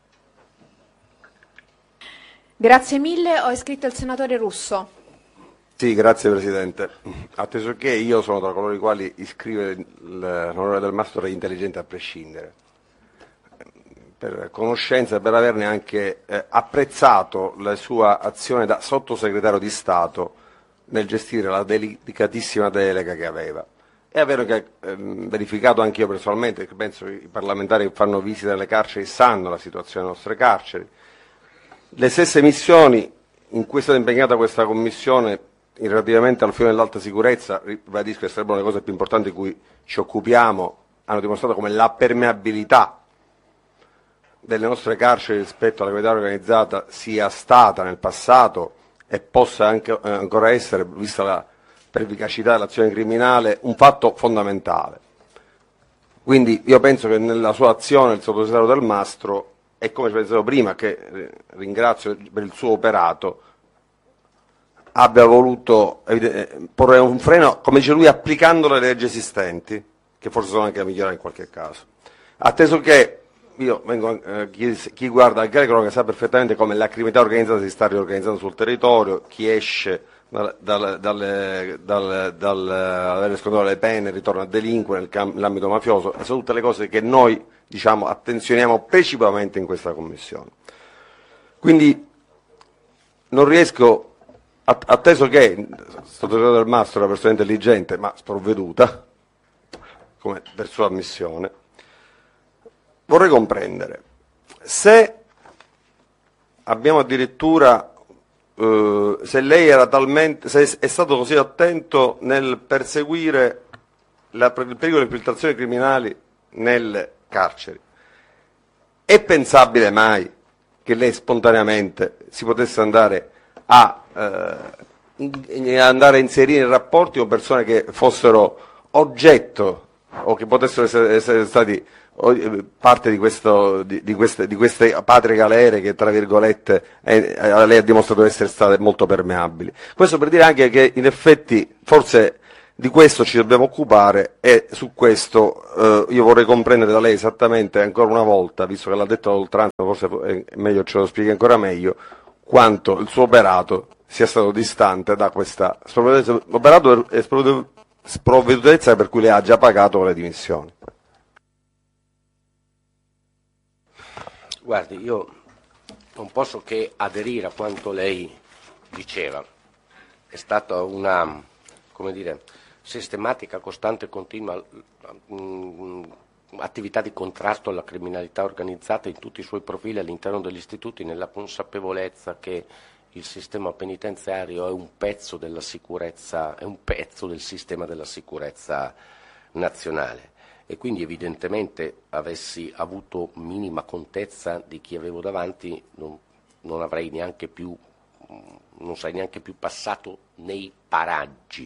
Grazie mille, ho iscritto il senatore Russo. Sì, grazie Presidente. Atteso che io sono tra coloro i quali iscrive l'onorevole Del Mastro è intelligente a prescindere, per conoscenza e per averne anche apprezzato la sua azione da sottosegretario di Stato nel gestire la delicatissima delega che aveva. E aver verificato anche io personalmente, che penso che i parlamentari che fanno visite alle carceri sanno la situazione delle nostre carceri, le stesse missioni in cui è stata impegnata questa Commissione relativamente al fenomeno dell'alta sicurezza, ribadisco che sarebbero le cose più importanti di cui ci occupiamo, hanno dimostrato come la permeabilità delle nostre carceri rispetto alla criminalità organizzata sia stata nel passato e possa anche ancora essere, vista la pervicacità dell'azione criminale, un fatto fondamentale. Quindi io penso che nella sua azione il sottosegretario Del Mastro, e come ci pensavo prima, che ringrazio per il suo operato, abbia voluto porre un freno, come dice lui, applicando le leggi esistenti, che forse sono anche da migliorare in qualche caso. Atteso che io vengo, chi guarda il Greco sa perfettamente come la criminalità organizzata si sta riorganizzando sul territorio, chi esce dall'avere scontato le pene ritorna a delinquere nell'ambito mafioso, e sono tutte le cose che noi, diciamo, attenzioniamo principalmente in questa Commissione. Quindi non riesco, atteso che il sottosegretario Del Mastro è una persona intelligente ma sprovveduta, come per sua ammissione, vorrei comprendere se abbiamo addirittura se lei era talmente, se è stato così attento nel perseguire il pericolo di infiltrazioni criminali nelle carceri, È pensabile mai che lei spontaneamente si potesse andare a inserire in rapporti con persone che fossero oggetto o che potessero essere stati parte di queste patrie galere che, tra virgolette, lei ha dimostrato essere state molto permeabili? Questo per dire anche che in effetti forse di questo ci dobbiamo occupare, e su questo io vorrei comprendere da lei esattamente, ancora una volta, visto che l'ha detto a oltranza, forse è meglio ce lo spieghi ancora meglio, quanto il suo operato sia stato distante da questa operato e sprovvedutezza per cui lei ha già pagato con le dimissioni. Guardi, io non posso che aderire a quanto lei diceva. È stata una, come dire, sistematica, costante e continua attività di contrasto alla criminalità organizzata in tutti i suoi profili all'interno degli istituti, nella consapevolezza che il sistema penitenziario è un pezzo della sicurezza, è un pezzo del sistema della sicurezza nazionale. E quindi evidentemente avessi avuto minima contezza di chi avevo davanti, non avrei neanche più, non sarei neanche più passato nei paraggi.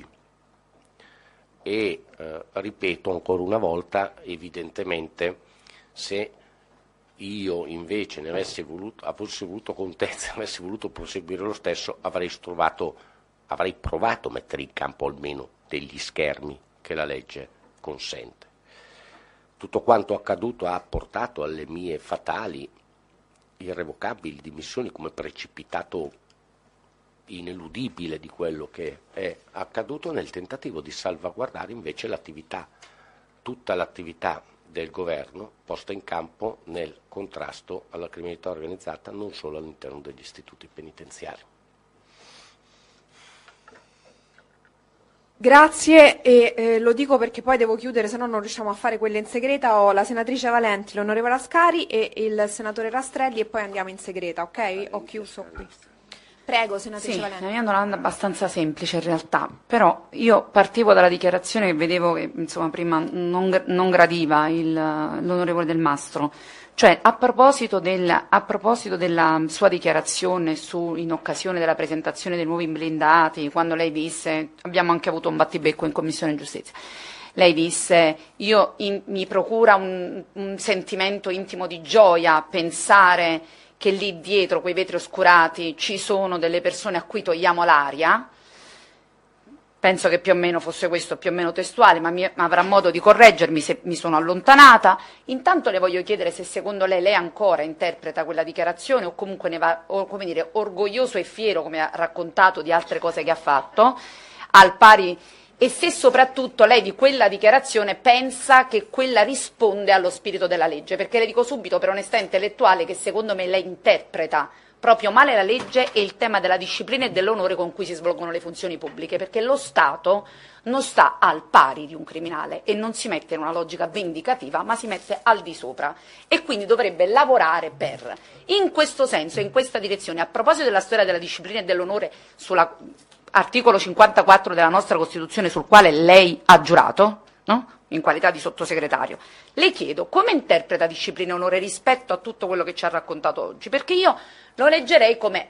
E ripeto ancora una volta, evidentemente se io invece ne avessi avuto contezza, avessi voluto proseguire lo stesso, avrei provato a mettere in campo almeno degli schermi che la legge consente. Tutto quanto accaduto ha portato alle mie fatali, irrevocabili dimissioni come precipitato ineludibile di quello che è accaduto, nel tentativo di salvaguardare invece tutta l'attività del governo posta in campo nel contrasto alla criminalità organizzata, non solo all'interno degli istituti penitenziari. Grazie, e lo dico perché poi devo chiudere, se no non riusciamo a fare quelle in segreta. Ho la senatrice Valenti, l'onorevole Ascari e il senatore Rastrelli e poi andiamo in segreta, ok? Ho chiuso qui. Prego, senatrice Valenti. La mia domanda è abbastanza semplice in realtà, però io partivo dalla dichiarazione che vedevo che insomma prima non gradiva l'onorevole Del Mastro, cioè a proposito della sua dichiarazione in occasione della presentazione dei nuovi blindati, quando lei disse, abbiamo anche avuto un battibecco in Commissione Giustizia, lei disse mi procura un sentimento intimo di gioia pensare che lì dietro quei vetri oscurati ci sono delle persone a cui togliamo l'aria. Penso che più o meno fosse questo, più o meno testuale, ma avrà modo di correggermi se mi sono allontanata. Intanto le voglio chiedere se secondo lei ancora interpreta quella dichiarazione o comunque ne va, come dire, orgoglioso e fiero, come ha raccontato, di altre cose che ha fatto, al pari, e se soprattutto lei di quella dichiarazione pensa che quella risponde allo spirito della legge, perché le dico subito per onestà intellettuale che secondo me lei interpreta proprio male la legge e il tema della disciplina e dell'onore con cui si svolgono le funzioni pubbliche, perché lo Stato non sta al pari di un criminale e non si mette in una logica vendicativa, ma si mette al di sopra e quindi dovrebbe lavorare in questo senso, in questa direzione. A proposito della storia della disciplina e dell'onore sull'articolo 54 della nostra Costituzione, sul quale lei ha giurato, no? In qualità di sottosegretario, le chiedo come interpreta disciplina e onore rispetto a tutto quello che ci ha raccontato oggi, perché io lo leggerei come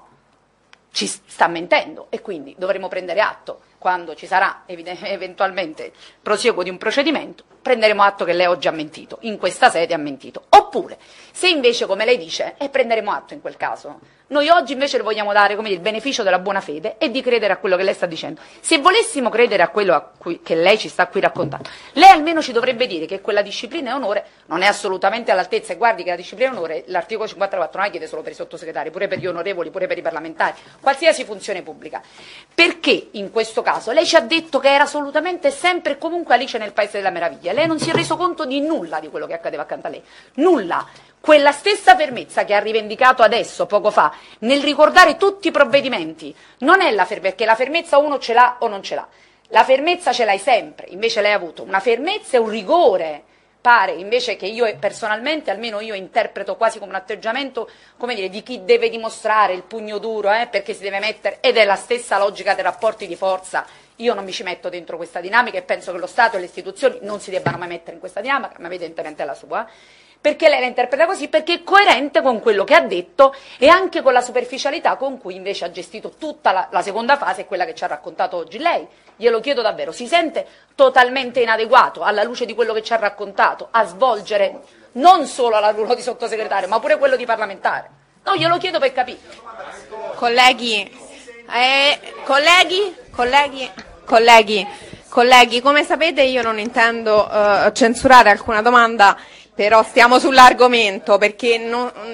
ci sta mentendo e quindi dovremo prendere atto quando ci sarà eventualmente prosieguo di un procedimento, prenderemo atto che lei oggi ha mentito, in questa sede ha mentito, oppure se invece come lei dice prenderemo atto in quel caso, noi oggi invece le vogliamo dare il beneficio della buona fede e di credere a quello che lei sta dicendo. Se volessimo credere a quello che lei ci sta qui raccontando, lei almeno ci dovrebbe dire che quella disciplina e onore non è assolutamente all'altezza, e guardi che la disciplina e onore l'articolo 54 non la chiede solo per i sottosegretari, pure per gli onorevoli, pure per i parlamentari, qualsiasi funzione pubblica, perché in questo caso lei ci ha detto che era assolutamente sempre e comunque Alice nel Paese della Meraviglia, lei non si è reso conto di nulla di quello che accadeva accanto a lei, nulla. Quella stessa fermezza che ha rivendicato adesso, poco fa, nel ricordare tutti i provvedimenti, non è perché la fermezza uno ce l'ha o non ce l'ha, la fermezza ce l'hai sempre, invece lei ha avuto una fermezza e un rigore, pare invece che io personalmente, almeno io interpreto quasi come un atteggiamento, di chi deve dimostrare il pugno duro, perché si deve mettere, ed è la stessa logica dei rapporti di forza. Io non mi ci metto dentro questa dinamica e penso che lo Stato e le istituzioni non si debbano mai mettere in questa dinamica, ma evidentemente è la sua. perché lei la interpreta così, perché è coerente con quello che ha detto e anche con la superficialità con cui invece ha gestito tutta la seconda fase, e quella che ci ha raccontato oggi lei. Glielo chiedo davvero, si sente totalmente inadeguato, alla luce di quello che ci ha raccontato, a svolgere non solo la ruolo di sottosegretario, ma pure quello di parlamentare? No, glielo chiedo per capire. Colleghi, come sapete io non intendo censurare alcuna domanda, però stiamo sull'argomento, perché